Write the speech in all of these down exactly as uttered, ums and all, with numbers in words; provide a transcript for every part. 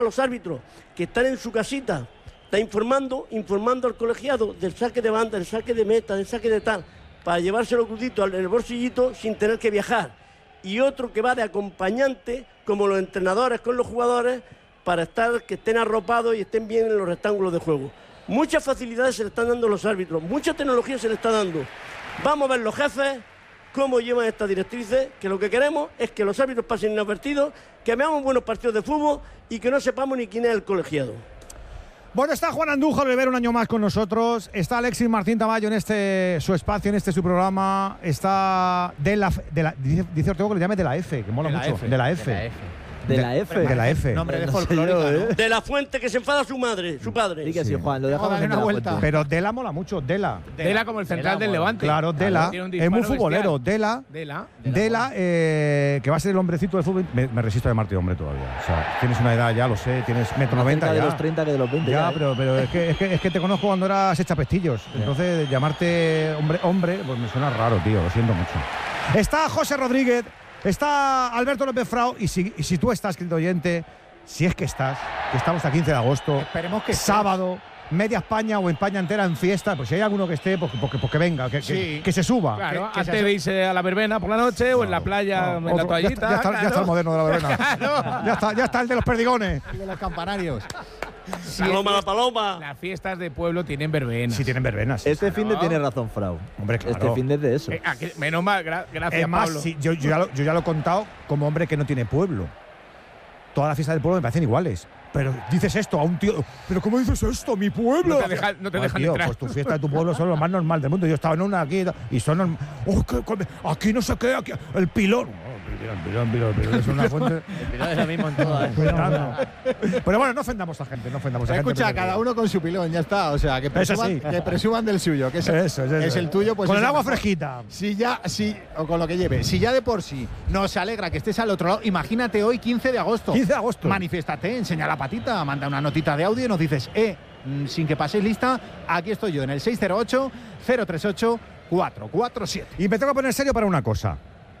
los árbitros que están en su casita, está informando, informando al colegiado del saque de banda, del saque de meta, del saque de tal, para llevárselo crudito en el bolsillito sin tener que viajar. Y otro que va de acompañante, como los entrenadores con los jugadores, para estar, que estén arropados y estén bien en los rectángulos de juego. Muchas facilidades se le están dando a los árbitros, mucha tecnología se le está dando. Vamos a ver los jefes, cómo llevan estas directrices, que lo que queremos es que los árbitros pasen inadvertidos, que veamos buenos partidos de fútbol y que no sepamos ni quién es el colegiado. Bueno, está Juan Andújar Oliver un año más con nosotros, está Alexis Martín Tamayo en este su espacio, en este su programa, está de la, de la dice, dice Ortego que le llame de la F, que mola de mucho, F, de la F. De la F. De la F. De la F. Nombre de No folclórica, sé yo, ¿no? ¿eh? De la fuente que se enfada su madre, su padre. Sí que sí, Sí. Juan, lo dejamos Vamos a darle en una la vuelta. fuente. Pero Dela mola mucho, Dela. Dela como el central Dela, del bueno. Levante. Claro, Dela. Tiene un Es muy disparo futbolero, bestial. Dela. Dela. Dela, eh, que va a ser el hombrecito del fútbol. Me, me resisto a llamarte hombre todavía. O sea, tienes una edad ya, lo sé, tienes metro Más noventa cerca ya. de los treinta que de los veinte. Ya, ¿eh? pero, pero es, que, es, que, es que te conozco cuando eras echapestillos. Entonces, llamarte hombre, hombre, pues me suena raro, tío. Lo siento mucho. Está José Rodríguez, está Alberto López Frau. Y si, y si tú estás, querido oyente, si es que estás, que estamos a quince de agosto, Esperemos que sábado, media España o España entera en fiesta, pues si hay alguno que esté, pues, pues, pues que venga, que, Sí. que, que se suba. Claro, que, que antes se de irse a la verbena por la noche o en la playa, No, en la otro- toallita. Ya está, ya está, ya está el moderno de la verbena. Claro. ya, está, ya está el de los perdigones. Y de los campanarios. Sí, Paloma la paloma. Las fiestas de pueblo tienen verbena. Si tienen verbenas. Este fin de Claro. tiene razón, Frau. Hombre, claro. Este fin de es de eso. Eh, aquí- menos mal, gra- gracias, Es más, Pablo. sí, yo, yo, ya lo, yo ya lo he contado como hombre que no tiene pueblo. Todas las fiestas del pueblo me parecen iguales. Pero dices esto a un tío. ¿Pero cómo dices esto? ¡Mi pueblo! No te dejan- no te Ay, dejan tío, entrar. pues tu fiesta de tu pueblo son lo más normal del mundo. Yo estaba en una aquí y son. norm- Oh, qué- qué- aquí no sé qué, aquí, el pilón. Oh, pilón, pilón, pilón, pilón, es una fuente. Es lo mismo en todas. Cuidado. Pero bueno, no ofendamos a gente, no ofendamos a gente. Escucha, pero- cada uno con su pilón, ya está. O sea, que presuman, sí. que presuman del suyo, que es, Eso, eso, es eso. el tuyo. Pues Con es el agua mejor. fresquita. Si ya, si, o con lo que lleve, si ya de por sí nos alegra que estés al otro lado, imagínate hoy, quince de agosto. quince de agosto. Manifiéstate, enseña la patita, manda una notita de audio y nos dices, eh, mm, sin que paséis lista, aquí estoy yo en el seis cero ocho, cero tres ocho, cuatro cuatro siete. Y me tengo que poner serio para una cosa.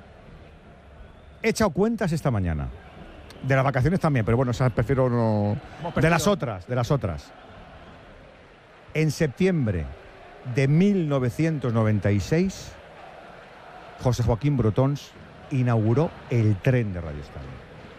He echado cuentas esta mañana. De las vacaciones también, pero bueno, esas prefiero no. De las otras, de las otras. En septiembre de mil novecientos noventa y seis, José Joaquín Brotons inauguró el tren de Radio Estadio.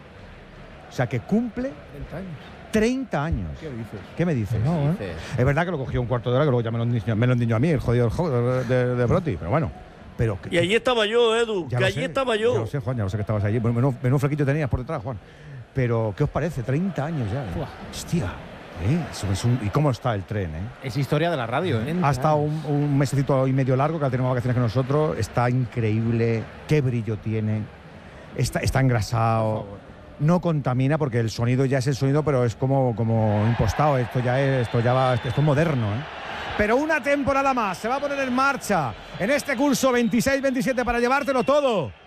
O sea que cumple treinta años. ¿Qué dices? ¿Qué me dices? No, ¿eh? Es verdad que lo cogió un cuarto de hora, que luego ya me lo endiñó, me lo endiñó a mí, el jodido el jo- de, de, de Broti, pero bueno. Pero que- Y allí estaba yo, Edu, ya que lo allí sé, estaba Ya yo. lo sé, Juan, ya lo sé que estabas allí. Bueno, menú, menú flequito tenías por detrás, Juan. Pero, ¿qué os parece? treinta años ya. ¿eh? Buah. Hostia. ¿eh? Eso es un- ¿Y cómo está el tren? ¿eh? Es historia de la radio, ¿eh? Ha estado un, un mesecito y medio largo, que ha tenido más vacaciones que nosotros. Está increíble. Qué brillo tiene. Está, está engrasado. No contamina porque el sonido ya es el sonido, pero es como, como impostado. Esto ya es, esto ya va, esto es moderno, ¿eh? Pero una temporada más se va a poner en marcha en este curso veintiséis veintisiete para llevártelo todo.